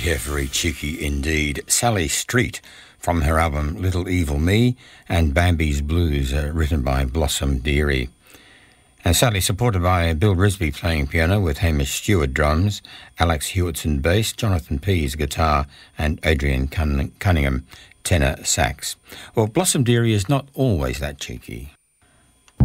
Yeah, very cheeky indeed. Sally Street from her album Little Evil Me and Bambi's Blues, written by Blossom Dearie. And Sally supported by Bill Risby playing piano with Hamish Stewart drums, Alex Hewitson bass, Jonathan Pease guitar and Adrian Cunningham tenor sax. Well, Blossom Dearie is not always that cheeky.